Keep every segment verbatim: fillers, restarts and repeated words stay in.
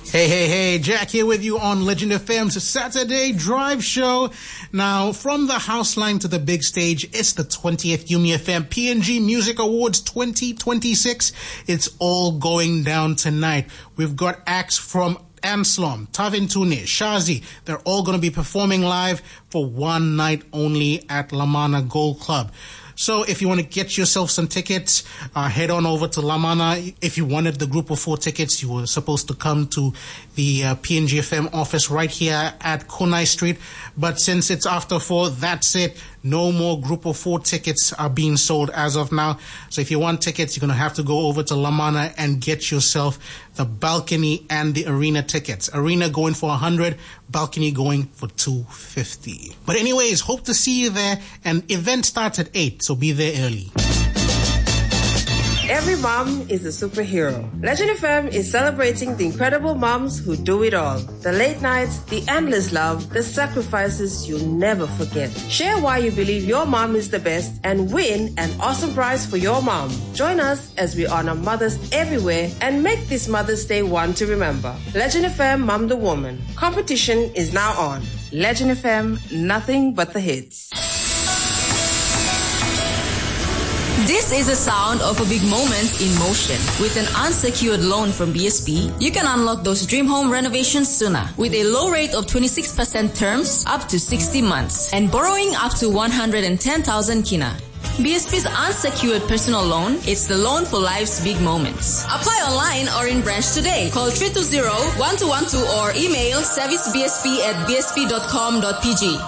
Hey, hey, hey, Jack here with you on Legend F M's Saturday Drive Show. Now, from the house line to the big stage, it's the twentieth Yumi F M P N G Music Awards twenty twenty-six. It's all going down tonight. We've got acts from Anslom, Tavin Tune, Shazi. They're all going to be performing live for one night only at Lamana Gold Club. So if you want to get yourself some tickets, uh, head on over to Lamana. If you wanted the group of four tickets, you were supposed to come to the uh, P N G F M office right here at Kunai Street. But since it's after four, that's it. No more group of four tickets are being sold as of now. So if you want tickets, you're going to have to go over to Lamana and get yourself the balcony and the arena tickets. Arena going for one hundred, balcony going for two hundred fifty. But anyways, hope to see you there. And event starts at eight, so be there early. Every mom is a superhero. Legend F M is celebrating the incredible moms who do it all. The late nights, the endless love, the sacrifices you'll never forget. Share why you believe your mom is the best and win an awesome prize for your mom. Join us as we honor mothers everywhere and make this Mother's Day one to remember. Legend F M Mom the Woman. Competition is now on. Legend F M, nothing but the hits. This is the sound of a big moment in motion. With an unsecured loan from B S P, you can unlock those dream home renovations sooner with a low rate of twenty-six percent terms up to sixty months and borrowing up to one hundred ten thousand kina. B S P's unsecured personal loan, it's the loan for life's big moments. Apply online or in branch today. Call three two zero, one two one two or email servicebsp at b s p dot com dot p g.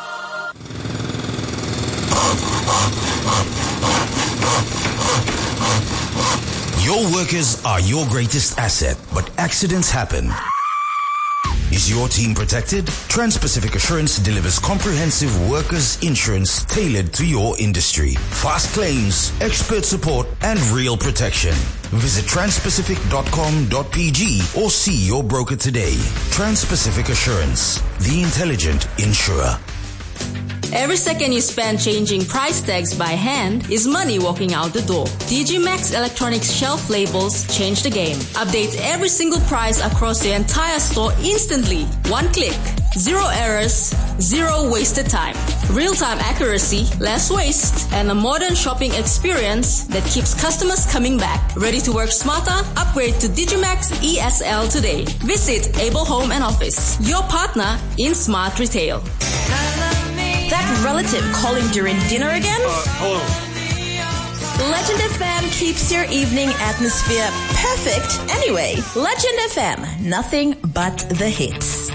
Your workers are your greatest asset, but accidents happen. Is your team protected? Trans-Pacific Assurance delivers comprehensive workers' insurance tailored to your industry. Fast claims, expert support, and real protection. Visit trans pacific dot com dot p g or see your broker today. Trans-Pacific Assurance, the intelligent insurer. Every second you spend changing price tags by hand is money walking out the door. D G Max Electronics shelf labels change the game. Update every single price across the entire store instantly. One click. Zero errors, zero wasted time. Real-time accuracy, less waste, and a modern shopping experience that keeps customers coming back. Ready to work smarter? Upgrade to Digimax E S L today. Visit Able Home and Office, your partner in smart retail. That relative calling during dinner again? Uh, hello. Legend F M keeps your evening atmosphere perfect anyway. Legend F M, nothing but the hits.